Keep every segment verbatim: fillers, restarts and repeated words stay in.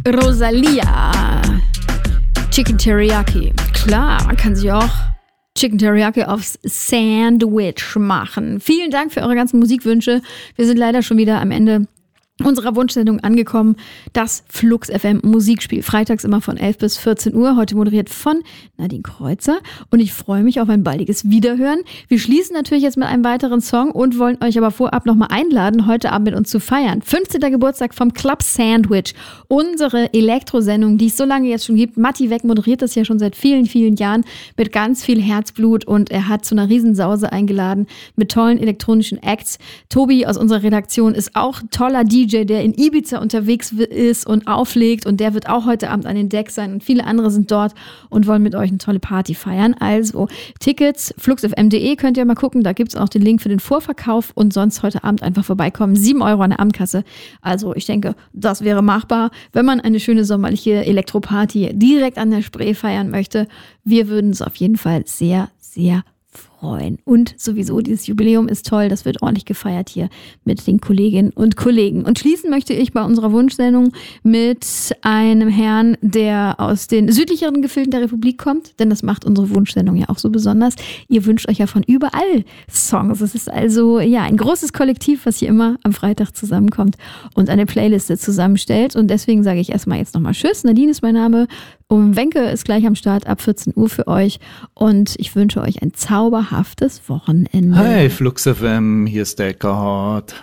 Rosalia. Chicken Teriyaki. Klar, man kann sich auch Chicken Teriyaki aufs Sandwich machen. Vielen Dank für eure ganzen Musikwünsche. Wir sind leider schon wieder am Ende unserer Wunschsendung angekommen. Das Flux F M Musikspiel. Freitags immer von elf bis vierzehn Uhr. Heute moderiert von Nadine Kreuzer. Und ich freue mich auf ein baldiges Wiederhören. Wir schließen natürlich jetzt mit einem weiteren Song und wollen euch aber vorab nochmal einladen, heute Abend mit uns zu feiern. fünfzehnter Geburtstag vom Club Sandwich. Unsere Elektrosendung, die es so lange jetzt schon gibt. Matti Weck moderiert das ja schon seit vielen, vielen Jahren mit ganz viel Herzblut. Und er hat zu einer Riesensause eingeladen mit tollen elektronischen Acts. Tobi aus unserer Redaktion ist auch toller D J, der in Ibiza unterwegs ist und auflegt, und der wird auch heute Abend an den Deck sein, und viele andere sind dort und wollen mit euch eine tolle Party feiern. Also Tickets, flux f m punkt d e könnt ihr mal gucken, da gibt es auch den Link für den Vorverkauf, und sonst heute Abend einfach vorbeikommen. sieben Euro an der Abendkasse. Also ich denke, das wäre machbar, wenn man eine schöne sommerliche Elektroparty direkt an der Spree feiern möchte. Wir würden es auf jeden Fall sehr, sehr freuen. Und sowieso, dieses Jubiläum ist toll. Das wird ordentlich gefeiert hier mit den Kolleginnen und Kollegen. Und schließen möchte ich bei unserer Wunschsendung mit einem Herrn, der aus den südlicheren Gefilden der Republik kommt. Denn das macht unsere Wunschsendung ja auch so besonders. Ihr wünscht euch ja von überall Songs. Es ist also ja ein großes Kollektiv, was hier immer am Freitag zusammenkommt und eine Playliste zusammenstellt. Und deswegen sage ich erstmal jetzt nochmal Tschüss. Nadine ist mein Name. Und Wenke ist gleich am Start ab vierzehn Uhr für euch. Und ich wünsche euch ein zauberhaftes Wochenende. Hi, Flux F M, hier ist der Eckhard.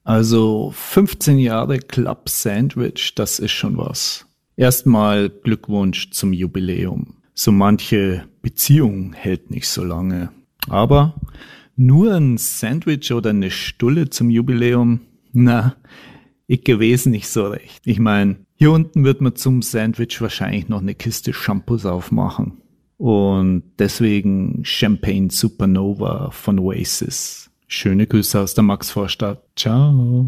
Also fünfzehn Jahre Club Sandwich, das ist schon was. Erstmal Glückwunsch zum Jubiläum. So manche Beziehung hält nicht so lange. Aber nur ein Sandwich oder eine Stulle zum Jubiläum? Na, ich gewesen nicht so recht. Ich meine, hier unten wird man zum Sandwich wahrscheinlich noch eine Kiste Shampoos aufmachen. Und deswegen Champagne Supernova von Oasis. Schöne Grüße aus der Maxvorstadt. Ciao.